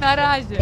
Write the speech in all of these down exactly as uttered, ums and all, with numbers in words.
Na razie.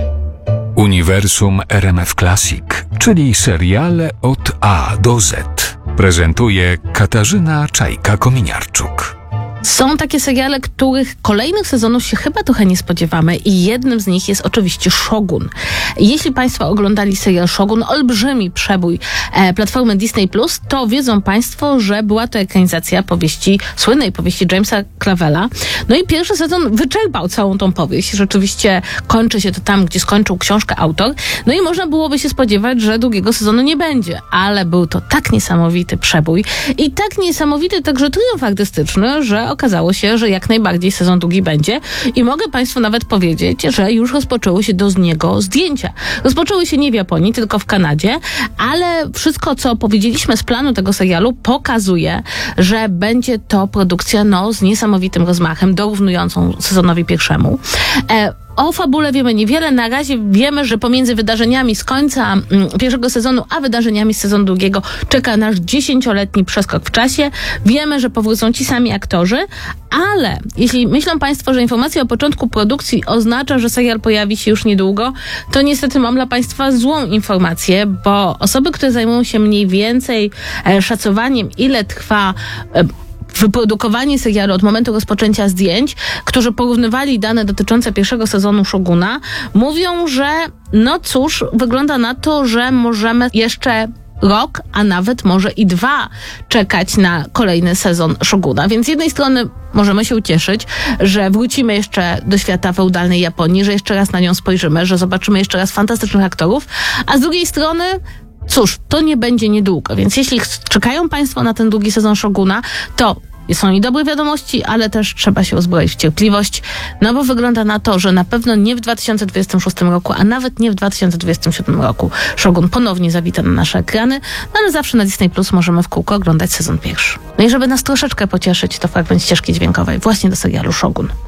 Uniwersum R M F Classic, czyli seriale od A do Z. Prezentuje Katarzyna Czajka-Kominiarczuk. Są takie seriale, których kolejnych sezonów się chyba trochę nie spodziewamy i jednym z nich jest oczywiście Shogun. Jeśli Państwo oglądali serial Shogun, olbrzymi przebój e, platformy Disney plus, to wiedzą Państwo, że była to ekranizacja powieści, słynnej powieści Jamesa Clavella. No i pierwszy sezon wyczerpał całą tą powieść. Rzeczywiście kończy się to tam, gdzie skończył książkę autor. No i można byłoby się spodziewać, że drugiego sezonu nie będzie. Ale był to tak niesamowity przebój i tak niesamowity także triumf artystyczny, że okazało się, że jak najbardziej sezon drugi będzie i mogę Państwu nawet powiedzieć, że już rozpoczęły się do z niego zdjęcia. Rozpoczęły się nie w Japonii, tylko w Kanadzie, ale wszystko, co powiedzieliśmy z planu tego serialu, pokazuje, że będzie to produkcja no, z niesamowitym rozmachem, dorównującą sezonowi pierwszemu. E, O fabule wiemy niewiele. Na razie wiemy, że pomiędzy wydarzeniami z końca mm, pierwszego sezonu, a wydarzeniami z sezonu drugiego czeka nasz dziesięcioletni przeskok w czasie. Wiemy, że powrócą ci sami aktorzy, ale jeśli myślą Państwo, że informacja o początku produkcji oznacza, że serial pojawi się już niedługo, to niestety mam dla Państwa złą informację, bo osoby, które zajmują się mniej więcej e, szacowaniem, ile trwa e, wyprodukowanie serialu od momentu rozpoczęcia zdjęć, którzy porównywali dane dotyczące pierwszego sezonu Shoguna, mówią, że no cóż, wygląda na to, że możemy jeszcze rok, a nawet może i dwa czekać na kolejny sezon Shoguna. Więc z jednej strony możemy się ucieszyć, że wrócimy jeszcze do świata feudalnej Japonii, że jeszcze raz na nią spojrzymy, że zobaczymy jeszcze raz fantastycznych aktorów, a z drugiej strony cóż, to nie będzie niedługo, więc jeśli czekają Państwo na ten drugi sezon Shoguna, to są i dobre wiadomości, ale też trzeba się uzbroić w cierpliwość, no bo wygląda na to, że na pewno nie w dwa tysiące dwudziestym szóstym roku, a nawet nie w dwa tysiące dwudziestym siódmym roku Shogun ponownie zawita na nasze ekrany, no ale zawsze na Disney plus możemy w kółko oglądać sezon pierwszy. No i żeby nas troszeczkę pocieszyć, to fragment ścieżki dźwiękowej właśnie do serialu Shogun.